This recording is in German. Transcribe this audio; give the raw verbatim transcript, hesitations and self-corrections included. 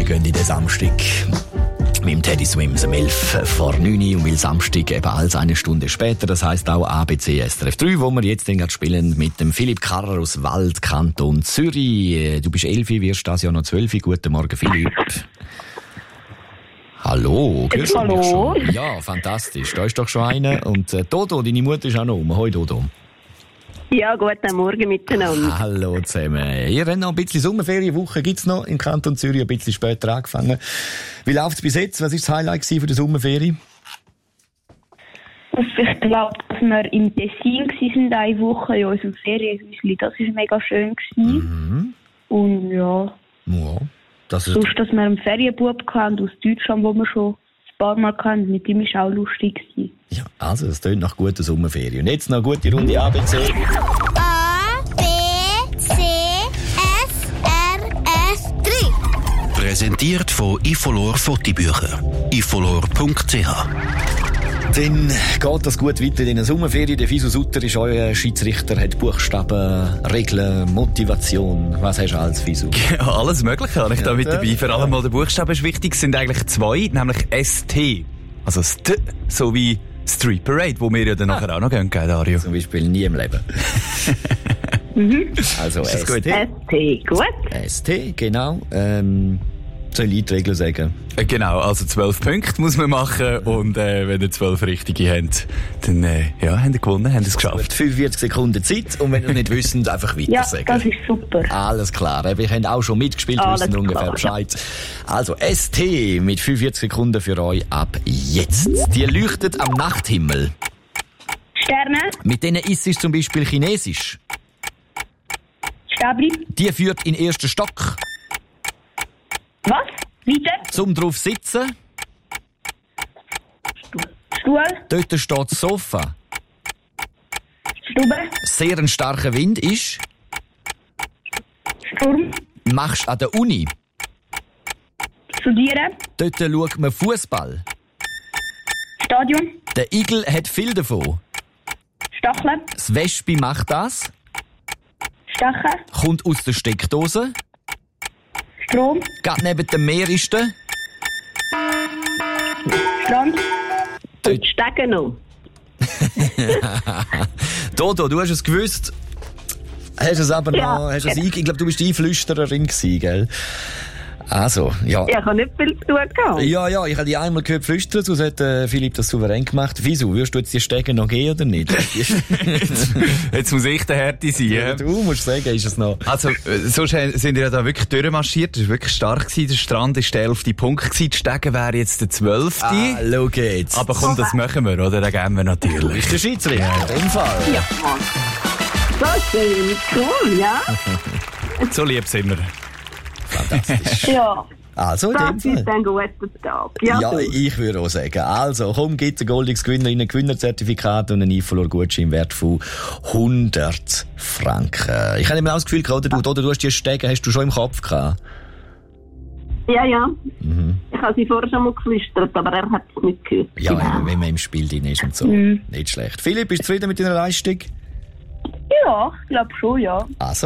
gehen in den Samstag. Mit dem Teddy Swims um elf vor neun und weil Samstag eben als eine Stunde später, das heisst auch A B C S R F drei, wo wir jetzt dann gerade spielen mit dem Philipp Karrer aus Wald, Kanton Zürich. Du bist elf, wirst das Jahr noch zwölf. Guten Morgen, Philipp. Hallo, grüß dich schon. Ja, fantastisch. Da ist doch schon einer. Und äh, Dodo, deine Mutter ist auch noch rum. Hoi, Dodo. Ja, guten Morgen miteinander. Hallo zusammen. Ihr habt noch ein bisschen Sommerferienwoche, gibt's noch im Kanton Zürich, ein bisschen später angefangen. Wie läuft's bis jetzt? Was war das Highlight für die Sommerferien? Ich glaube, dass wir im Tessin waren, eine Woche in unserem Ferienhäuschen. Das war mega schön. Mhm. Und ja, ja das ist... sonst, dass wir einen Ferienbub hatten aus Deutschland, wo wir schon ein paar Mal hatten. Mit ihm war auch lustig. Ja, also das klingt nach guten Sommerferien. Und jetzt noch eine gute Runde A B C. A, B, C, S, R, F drei. Präsentiert von Ifolor Fotobücher. ifolor punkt c h. Dann geht das gut weiter in den Sommerferien. Der Fisu Sutter ist euer Schiedsrichter, hat Buchstaben, Regeln, Motivation. Was hast du alles, Fisu? Ja, alles Mögliche habe ich da mit dabei. Vor allem mal der Buchstabe ist wichtig. Es sind eigentlich zwei, nämlich S T. Also das T, so wie Street Parade, wo wir ja dann nachher auch noch gehen, Dario. Zum Beispiel nie im Leben. Also S T. S T, gut. S T, genau. Ähm, soll ich die Regeln sagen? Genau, also zwölf Punkte muss man machen und äh, wenn ihr zwölf Richtige habt, dann äh, ja, habt ihr gewonnen, habt ihr es geschafft. fünfundvierzig Sekunden Zeit und wenn ihr nicht wisst, einfach weiter Ja, sagen. das ist super. Alles klar, wir haben auch schon mitgespielt, Alles wissen ungefähr klar, Bescheid. Ja. Also S T mit fünfundvierzig Sekunden für euch ab jetzt. Die leuchtet am Nachthimmel. Sterne, Mit denen isst es zum Beispiel Chinesisch. Stabli, Die führt in den ersten Stock. was? Weiter, Zum drauf sitzen. Stuhl, Dort steht das Sofa. Stube, Sehr ein starker Wind ist. Sturm, Machst an der Uni. Studieren, Dort schaut man Fußball. Stadion, Der Igel hat viel davon. Stacheln, Das Wespe macht das. Stachen, Kommt aus der Steckdose. Strom, Geht neben dem Meer ist der. Strand, Dort- Stegen noch. Dodo, du hast es gewusst. Hast es aber Ja. noch, hast es ich glaube, du bist die Einflüstererin gewesen, gell? Also, ja. Ja, ich habe nicht viel zu tun gehabt. Ja, ja, ich habe die einmal gehört flüstern, sonst hat äh, Philipp das souverän gemacht. Wieso? Würdest du jetzt die Stege noch gehen oder nicht? jetzt, jetzt muss ich der Härte sein. Ja, Ja. du musst sagen, ist es noch. Also, äh, sonst äh, sind wir ja da wirklich durchmarschiert. Das war wirklich stark gewesen. Der Strand war der elfte Punkt gewesen. Die Stege wäre jetzt der zwölfte. Ah, schau jetzt. Aber komm, das machen wir, oder? Den geben wir natürlich. Ist der Schiedsrichter, in dem Fall. Ja, Mann. Das ist cool, ja? So lieb sind wir. Fantastisch. Ja. Also, in dem Das Fall. ist ein guter Tag. Ja, Ja, du. ich würde auch sagen. Also, komm, gibt's ein goldiges Gewinnerinnen, Gewinnerzertifikat und einen Ifolor-Gutschein im Wert von hundert Franken. Ich habe immer auch das Gefühl gehabt, oder du, oder du hast die Stege, hast du schon im Kopf gehabt? ja, ja. Mhm. Ich habe sie vorher schon mal geflüstert, aber er hat es nicht gehört. Ja, Genau. wenn man im Spiel drin ist und so. Mhm. Nicht schlecht. Philipp, bist du zufrieden mit deiner Leistung? Ja, ich glaube schon, ja. Also.